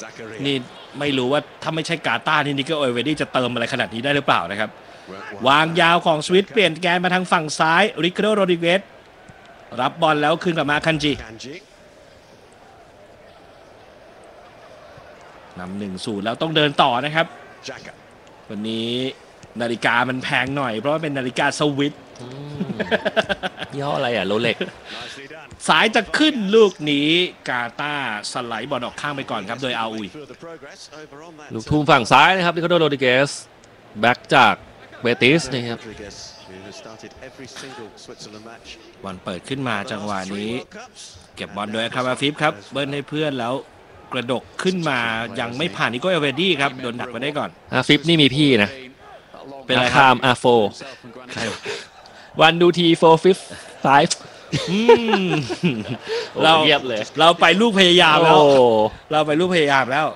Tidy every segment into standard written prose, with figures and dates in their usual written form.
นี่ไม่รู้ว่าถ้าไม่ใช่กาตาร์นี่นิโกเอเวดี้จะเติมอะไรขนาดนี้ได้หรือเปล่านะครับวางยาวของสวิตเปลี่ยนแกนมาทางฝั่งซ้ายริคาร์โดโรดริเกสรับบอลแล้วคืนกลับมาคันจินำ1-0แล้วต้องเดินต่อนะครับวันนี้นาฬิกามันแพงหน่อยเพราะว่าเป็นนาฬิกาสวิตย่ออะไรโรเล็กสายจะขึ้นลูกนี้กาตาร์สไลด์บอลออกข้างไปก่อนครับโดยอาอุยลูกทุ่มฝั่งซ้ายนะครับริคาร์โดโรดริเกสแบ็กจากเบติสนะครับบอลเปิดขึ้นมาจังหวะนี้เก็บบอลโดยคาราฟิฟครับเบิ้ลให้เพื่อนแล้วกระดกขึ้นมายังไม่ผ่านนิโกเอเวดี้ครับโดนดักไปได้ก่อนฟิฟนี่มีพี่นะเป็นอะไรคามโฟวันดูทีโฟฟิฟไฟเราเยียบเลยเราไปลูกพยายามแล้วเราไปลูกพยายามแล้ว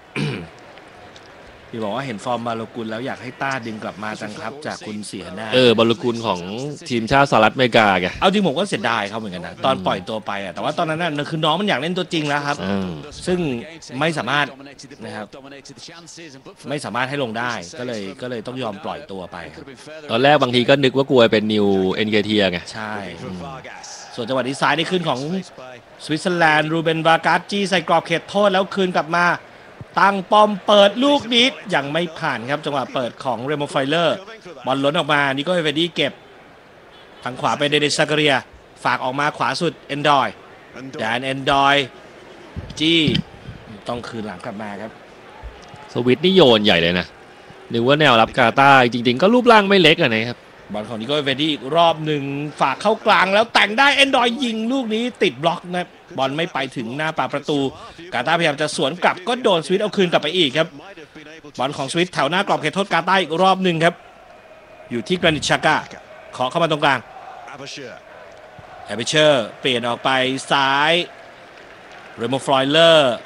พี่บอกว่าเห็นฟอร์มบาโลกุลแล้วอยากให้ต้าดึงกลับมาจังครับจากคุณเสียหน้าบาโลกุลของทีมชาติสหรัฐอเมริกาแกเอาจริงผมก็เสียดายเขาเหมือนกันนะตอนปล่อยตัวไปแต่ว่าตอนนั้นน่ะคือน้องมันอยากเล่นตัวจริงแล้วครับซึ่งไม่สามารถนะครับไม่สามารถให้ลงได้ก็เลยต้องยอมปล่อยตัวไปตอนแรกบางทีก็นึกว่ากลัวเป็นนิวเอ็นเกเทียไงใช่ส่วนจังหวะที่ซ้ายได้ขึ้นของสวิตเซอร์แลนด์รูเบนบาการ์จี้ใส่กรอบเขตโทษแล้วคืนกลับมาตั้งป้อมเปิดลูกนี้ยังไม่ผ่านครับจังหวะเปิดของเรโมไฟเลอร์บอลล้นออกมานิโกเอเวดี้เก็บทางขวาไปเดนิสซาการียฝากออกมาขวาสุดเอนดอยแดนเอนดอยจี้ต้องคืนหลังกลับมาครับสวิตนี่โยนใหญ่เลยนะนึกว่าแนวรับกาตาร์จริงๆก็รูปร่างไม่เล็กนะครับบอลของนิโกเอเวดี้อีกรอบหนึ่งฝากเข้ากลางแล้วแต่งได้เอนดอยยิงลูกนี้ติดบล็อกนะบอลไม่ไปถึงหน้าปากประตูกาตาร์พยายามจะสวนกลับก็โดนสวิตเอาคืนกลับไปอีกครับบอลของสวิตแถวหน้ากรอบเขตโทษกาตาร์อีกรอบหนึ่งครับอยู่ที่กรานิตชาก้าขอเข้ามาตรงกลางแอเบเชอร์เปลี่ยนออกไปซ้ายเรโมฟลอยเลอร์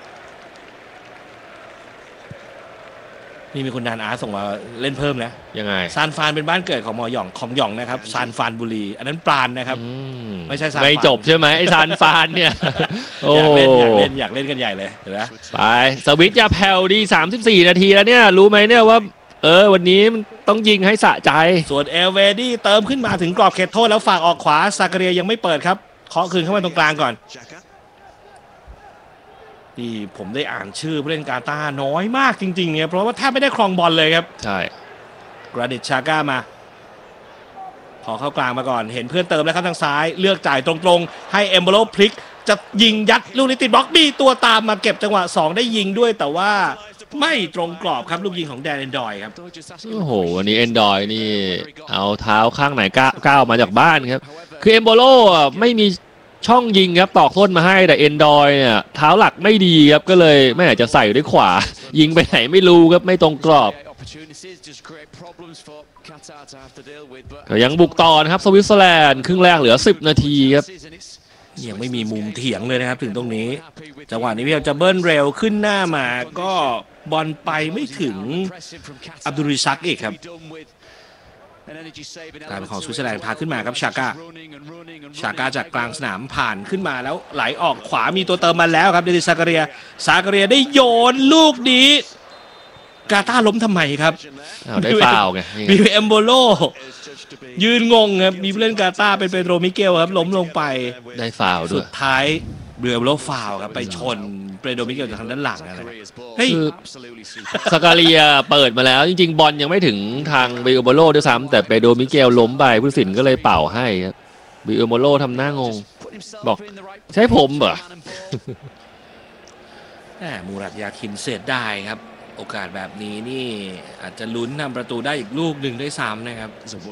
นี่มีคุณนานอาร์ส่งมาเล่นเพิ่มนะยังไงซานฟานเป็นบ้านเกิดของหมอหย่องของหย่องนะครับซานฟานบุรีอันนั้นปราณนะครับไม่ใช่ซานไม่จบใช่ไหมไอ้ซานฟานเนี่ยอยากเล่นกันใหญ่เลยเห็นไหมไปสวิตยาแผ่วดี34นาทีแล้วเนี่ยรู้ไหมเนี่ยว่าวันนี้มันต้องยิงให้สะใจส่วนเอลเวดี้เติมขึ้นมาถึงกรอบเขตโทษแล้วฝากออกขวาซาการียยังไม่เปิดครับเคาะคืนเข้ามาตรงกลางก่อนที่ผมได้อ่านชื่อผู้เล่นกาตาร์น้อยมากจริงๆเนี่ยเพราะว่าแทบไม่ได้ครองบอลเลยครับใช่กรานิตชาก้ามาพอเข้ากลางมาก่อนเห็นเพื่อนเติมแล้วครับทางซ้ายเลือกจ่ายตรงๆให้เอมโบโลพลิกจะยิงยัดลูกนี้ติดบล็อกบีตัวตามมาเก็บจังหวะ2ได้ยิงด้วยแต่ว่าไม่ตรงกรอบครับลูกยิงของแดนเอนดอยครับโอ้โหวันนี้เอนดอยนี่เอาเท้าข้างไหนก้าวมาจากบ้านครับคือเอมโบโลไม่มีช่องยิงครับตอกต้นมาให้แต่เอนดอยเนี่ยเท้าหลักไม่ดีครับก็เลยไม่อาจจะใส่ด้วยขวายิงไปไหนไม่รู้ครับไม่ตรงกรอบก็ยังบุกต่อนะครับสวิตเซอร์แลนด์ครึ่งแรกเหลือ10นาทีครับยังไม่มีมุมเถียงเลยนะครับถึงตรงนี้จังหวะนี้พยายามจะเบิ้ลเร็วขึ้นหน้ามาก็บอลไปไม่ถึงอับดุลริซักอีกครับการของสวิตเซอร์แลนด์พาขึ้นมาครับชาก้าจากกลางสนามผ่านขึ้นมาแล้วไหลออกขวามีตัวเติมมาแล้วครับเดนิสซาการียได้โยนลูกนี้กาตาร์ล้มทำไมครับได้ฟาวไงมีเอมโบโลยืนงงครับมีผู้เล่นกาตาร์เป็นเปโดรมิเกลครับล้มลงไปได้ฟาวด้วยสุดท้ายเบโลฟาวครับไปชนเปโดรมิเกลจากทางด้านหลังอะไรคือซาการียเปิดมาแล้วจริงๆบอลยังไม่ถึงทางเบโลด้วยซ้ำแต่เปโดรมิเกลล้มไปผู้ตัดสินก็เลยเป่าให้ครับเบโลทำหน้างงบอกใช่ผมเหรอมูรัตยาคินเสียได้ครับโอกาสแบบนี้นี่อาจจะลุ้นทำประตูได้อีกลูกหนึ่งได้ซ้ำนะครับ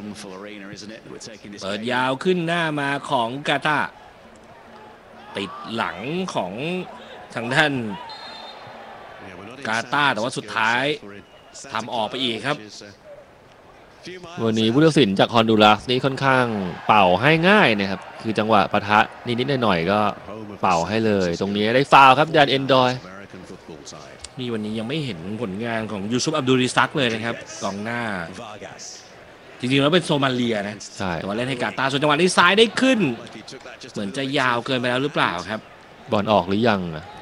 เปิดยาวขึ้นหน้ามาของกาตาร์ติดหลังของทางด้านกาตาร์แต่ว่าสุดท้ายทำออกไปอีกครับวันนี้ผู้ตัดสินจากฮอนดูรัสนี่ค่อนข้างเป่าให้ง่ายนะครับคือจังหวะปะทะนิดๆหน่อยๆก็เป่าให้เลยตรงนี้ได้ฟาวครับแดนเอนดอยนี่วันนี้ยังไม่เห็นผลงานของยูซุฟอับดุลริซักเลยนะครับกองหน้าจริงๆแล้วเป็นโซมาเลียนะแต่ว่าเล่นให้กาตาร์ส่วนจังหวะนี้ซ้ายได้ขึ้นเหมือนจะยาวเกินไปแล้วหรือเปล่าครับบอลออกหรือยัง